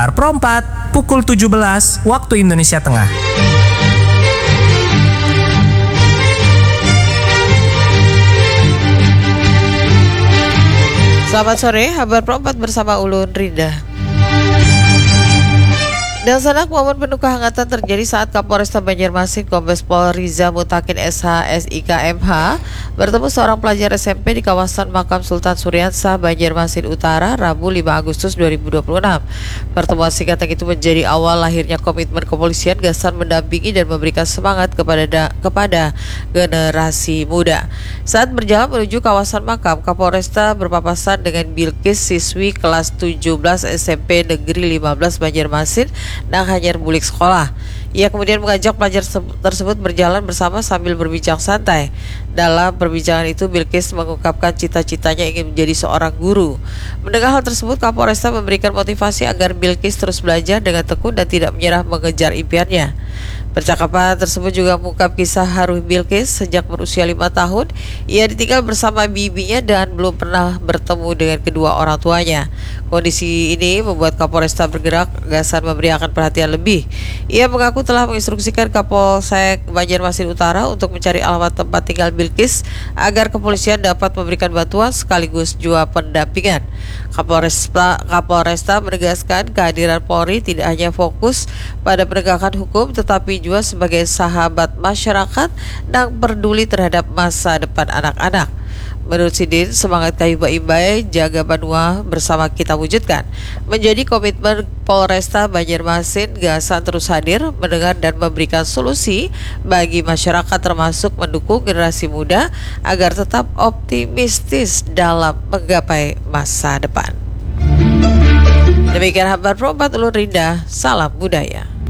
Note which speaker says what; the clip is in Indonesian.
Speaker 1: Pro 4, pukul 17 waktu Indonesia Tengah.
Speaker 2: Selamat sore, kabar Pro 4 bersama Ulun Rinda. Dan sanak momen penuh kehangatan terjadi saat Kapolresta Banjarmasin Kombes Pol Riza Mutakin SH SIK MH bertemu seorang pelajar SMP di kawasan Makam Sultan Suryansah, Banjarmasin Utara, Rabu 5 Agustus 2026. Pertemuan singkat yang itu menjadi awal lahirnya komitmen kepolisian Gasan mendampingi dan memberikan semangat kepada generasi muda. Saat berjalan menuju kawasan makam, Kapolresta berpapasan dengan Bilkis, siswi kelas 17 SMP Negeri 15 Banjarmasin dan hanyar bulik sekolah. Ia kemudian mengajak pelajar tersebut berjalan bersama sambil berbincang santai. Dalam perbincangan itu, Bilkis mengungkapkan cita-citanya ingin menjadi seorang guru. Mendengar hal tersebut, Kapolresta memberikan motivasi agar Bilkis terus belajar dengan tekun dan tidak menyerah mengejar impiannya. Percakapan tersebut juga mengungkap kisah haru Bilkis. Sejak berusia 5 tahun, ia ditinggal bersama bibinya dan belum pernah bertemu dengan kedua orang tuanya. Kondisi ini membuat Kapolresta bergerak, Gasan memberikan perhatian lebih. Ia mengaku telah menginstruksikan Kapolsek Banjarmasin Utara untuk mencari alamat tempat tinggal Bilkis agar kepolisian dapat memberikan bantuan sekaligus juga pendampingan. Kapolresta menegaskan kehadiran Polri tidak hanya fokus pada penegakan hukum tetapi juga sebagai sahabat masyarakat dan peduli terhadap masa depan anak-anak. Menurut Sidin, semangat kayu baimbai jaga Banua bersama kita wujudkan menjadi komitmen Polresta Banjarmasin. Gasan terus hadir, mendengar dan memberikan solusi bagi masyarakat termasuk mendukung generasi muda agar tetap optimistis dalam menggapai masa depan. Demikian kabar Pro 4 Ulun Rinda, salam budaya.